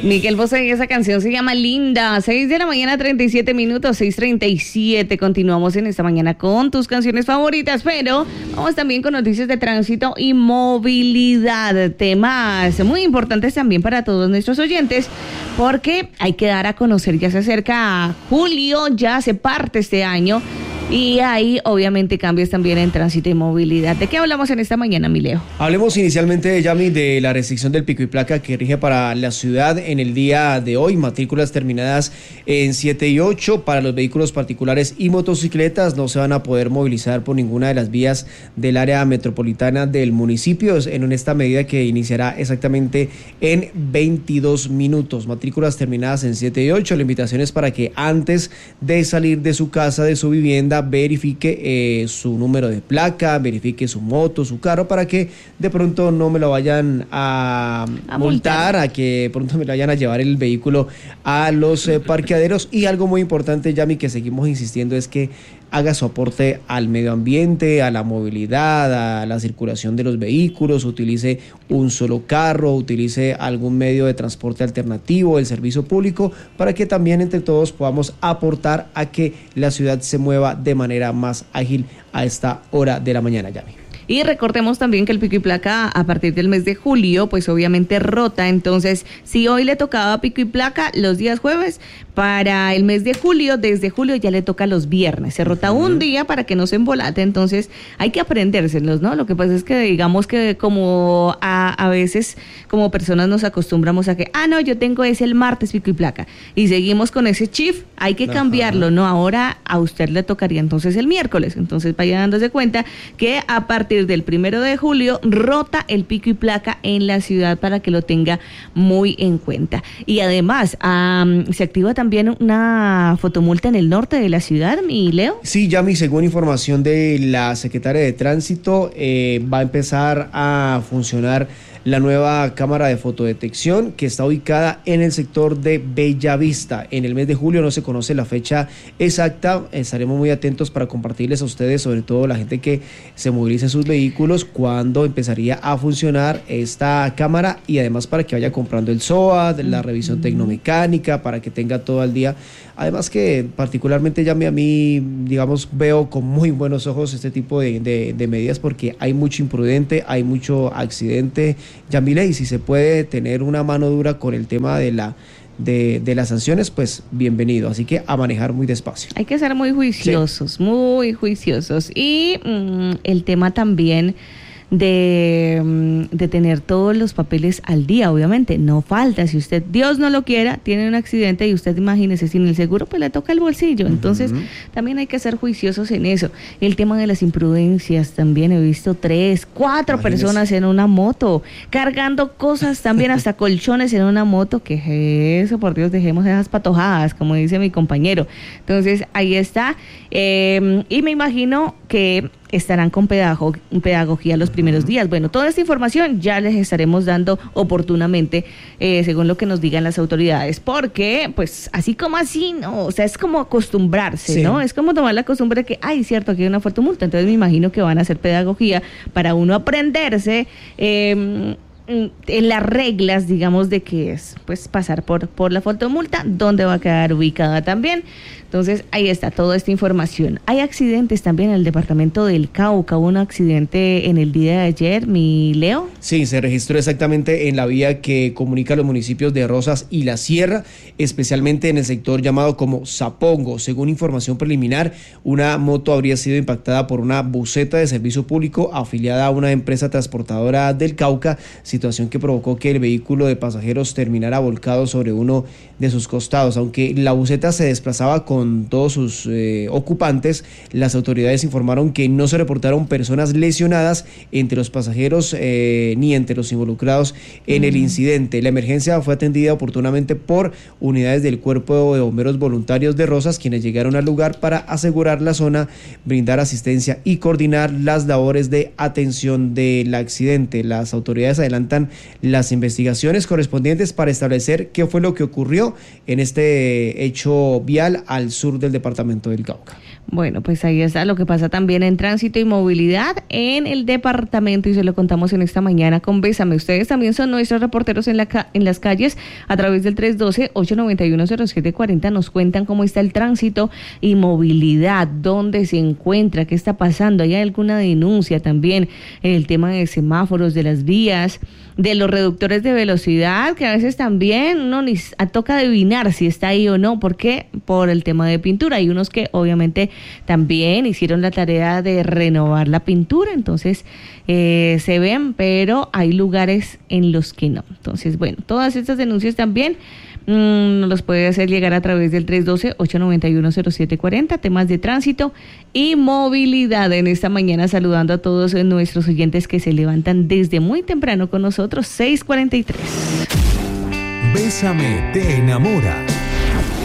Miguel Bosé, y esa canción se llama Linda. 6 de la mañana, 37 minutos, 6:37. Continuamos en esta mañana con tus canciones favoritas, pero vamos también con noticias de tránsito y movilidad. Temas muy importantes también para todos nuestros oyentes, porque hay que dar a conocer, ya se acerca julio, ya se parte este año. Y hay obviamente cambios también en tránsito y movilidad. ¿De qué hablamos en esta mañana, mi Leo? Hablemos inicialmente, Yami, de la restricción del pico y placa que rige para la ciudad en el día de hoy. Matrículas terminadas en 7 y 8 para los vehículos particulares y motocicletas no se van a poder movilizar por ninguna de las vías del área metropolitana del municipio en esta medida que iniciará exactamente en 22 minutos. Matrículas terminadas en 7 y 8. La invitación es para que antes de salir de su casa, de su vivienda, verifique su número de placa, verifique su moto, su carro, para que de pronto no me lo vayan a multar, a que pronto me lo vayan a llevar el vehículo a los parqueaderos. Y algo muy importante, Yami, que seguimos insistiendo, es que haga su aporte al medio ambiente, a la movilidad, a la circulación de los vehículos, utilice un solo carro, utilice algún medio de transporte alternativo, el servicio público, para que también entre todos podamos aportar a que la ciudad se mueva de manera más ágil a esta hora de la mañana, Yami. Y recordemos también que el pico y placa a partir del mes de julio, pues obviamente rota. Entonces, si hoy le tocaba pico y placa los días jueves, para el mes de julio, desde julio ya le toca los viernes. Se rota un día para que no se embolate. Entonces, hay que aprendérselos, ¿no? Lo que pasa es que digamos que como a veces como personas nos acostumbramos a que, no, yo tengo ese el martes pico y placa. Y seguimos con ese shift. Hay que cambiarlo, ¿no? Ahora a usted le tocaría entonces el miércoles. Entonces, vaya dándose cuenta que a partir del 1 de julio rota el pico y placa en la ciudad, para que lo tenga muy en cuenta. Y además, se activa también una fotomulta en el norte de la ciudad, mi Leo. Sí, Yami, según información de la secretaria de Tránsito, va a empezar a funcionar la nueva cámara de fotodetección que está ubicada en el sector de Bellavista. En el mes de julio no se conoce la fecha exacta, estaremos muy atentos para compartirles a ustedes, sobre todo la gente que se moviliza en sus vehículos, cuando empezaría a funcionar esta cámara, y además para que vaya comprando el SOAT, la revisión tecnomecánica, para que tenga todo al día. Además que particularmente ya a mí, digamos, veo con muy buenos ojos este tipo de medidas, porque hay mucho imprudente, hay mucho accidente, Yamile, y si se puede tener una mano dura con el tema de las sanciones, pues bienvenido. Así que a manejar muy despacio. Hay que ser muy juiciosos, sí. Muy juiciosos. Y el tema también de tener todos los papeles al día, obviamente, no falta. Si usted, Dios no lo quiera, tiene un accidente y usted, imagínese, sin el seguro, pues le toca el bolsillo. Entonces, también hay que ser juiciosos en eso. El tema de las imprudencias también, he visto 3, 4 personas en una moto, cargando cosas también, hasta colchones en una moto. ¿Qué es eso? Por Dios, dejemos esas patojadas, como dice mi compañero. Entonces, ahí está. Y me imagino que estarán con pedagogía los primeros días. Bueno, toda esta información ya les estaremos dando oportunamente, según lo que nos digan las autoridades, porque, pues, así como así, no, o sea, es como acostumbrarse, sí, ¿no? Es como tomar la costumbre de que, cierto, aquí hay una fotomulta, entonces me imagino que van a hacer pedagogía para uno aprenderse, en las reglas, digamos, de que es, pues, pasar por la fotomulta, dónde va a quedar ubicada también. Entonces, ahí está toda esta información. Hay accidentes también en el departamento del Cauca. Hubo un accidente en el día de ayer, mi Leo. Sí, se registró exactamente en la vía que comunica los municipios de Rosas y La Sierra, especialmente en el sector llamado como Zapongo. Según información preliminar, una moto habría sido impactada por una buseta de servicio público afiliada a una empresa transportadora del Cauca, situación que provocó que el vehículo de pasajeros terminara volcado sobre uno de sus costados. Aunque la buseta se desplazaba con todos sus ocupantes, las autoridades informaron que no se reportaron personas lesionadas entre los pasajeros ni entre los involucrados en el incidente. La emergencia fue atendida oportunamente por unidades del Cuerpo de Bomberos Voluntarios de Rosas, quienes llegaron al lugar para asegurar la zona, brindar asistencia y coordinar las labores de atención del accidente. Las autoridades adelantan adelantan las investigaciones correspondientes para establecer qué fue lo que ocurrió en este hecho vial al sur del departamento del Cauca. Bueno, pues ahí está lo que pasa también en tránsito y movilidad en el departamento y se lo contamos en esta mañana con Bésame. Ustedes también son nuestros reporteros en las calles a través del 312-891-0740. Nos cuentan cómo está el tránsito y movilidad, dónde se encuentra, qué está pasando. ¿Hay alguna denuncia también en el tema de semáforos, de las vías, de los reductores de velocidad, que a veces también uno ni toca adivinar si está ahí o no? ¿Por qué? Por el tema de pintura. Hay unos que obviamente también hicieron la tarea de renovar la pintura, entonces se ven, pero hay lugares en los que no. Entonces, bueno, todas estas denuncias también nos los puede hacer llegar a través del 312-891-0740, temas de tránsito y movilidad en esta mañana, saludando a todos nuestros oyentes que se levantan desde muy temprano con nosotros, 6:43. Bésame te enamora.